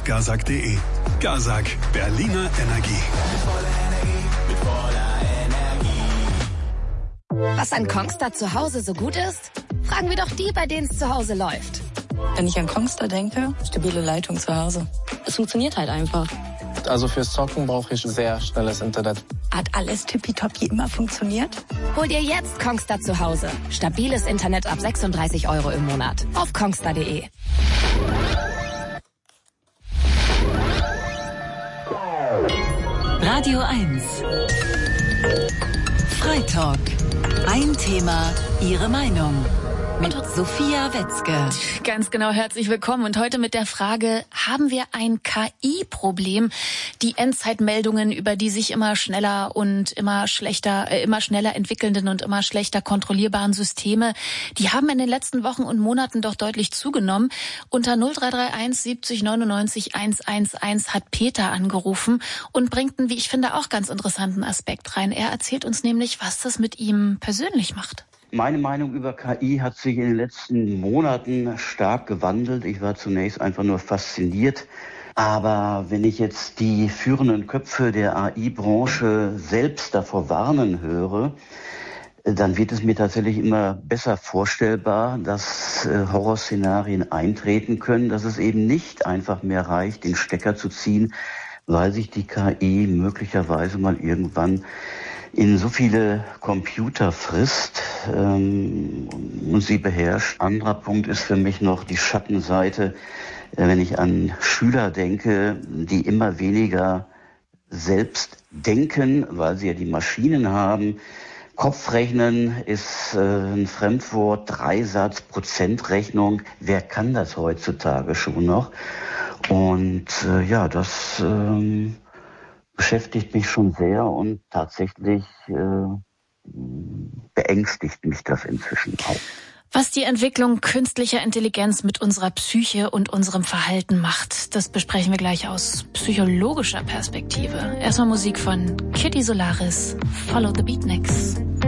gazak.de. Gazak, Berliner Energie. Was an Kongstar zu Hause so gut ist? Fragen wir doch die, bei denen es zu Hause läuft. Wenn ich an Kongstar denke, stabile Leitung zu Hause. Es funktioniert halt einfach. Also fürs Zocken brauche ich sehr schnelles Internet. Hat alles tippitoppi immer funktioniert? Hol dir jetzt Kongstar zu Hause. Stabiles Internet ab 36 € im Monat. Auf kongstar.de. Radio 1. Freitalk. Ein Thema, Ihre Meinung. Mit Sophia Wetzke. Ganz genau, herzlich willkommen. Und heute mit der Frage, haben wir ein KI-Problem? Die Endzeitmeldungen über die sich immer schneller und immer schneller entwickelnden und immer schlechter kontrollierbaren Systeme, die haben in den letzten Wochen und Monaten doch deutlich zugenommen. Unter 0331 70 99 111 hat Peter angerufen und bringt einen, wie ich finde, auch ganz interessanten Aspekt rein. Er erzählt uns nämlich, was das mit ihm persönlich macht. Meine Meinung über KI hat sich in den letzten Monaten stark gewandelt. Ich war zunächst einfach nur fasziniert. Aber wenn ich jetzt die führenden Köpfe der AI-Branche selbst davor warnen höre, dann wird es mir tatsächlich immer besser vorstellbar, dass Horrorszenarien eintreten können, dass es eben nicht einfach mehr reicht, den Stecker zu ziehen, weil sich die KI möglicherweise mal irgendwann in so viele Computer frisst und sie beherrscht. Anderer Punkt ist für mich noch die Schattenseite, wenn ich an Schüler denke, die immer weniger selbst denken, weil sie ja die Maschinen haben. Kopfrechnen ist ein Fremdwort, Dreisatz, Prozentrechnung. Wer kann das heutzutage schon noch? Und das beschäftigt mich schon sehr und tatsächlich beängstigt mich das inzwischen auch. Was die Entwicklung künstlicher Intelligenz mit unserer Psyche und unserem Verhalten macht, das besprechen wir gleich aus psychologischer Perspektive. Erstmal Musik von Kitty Solaris, Follow the Beatniks.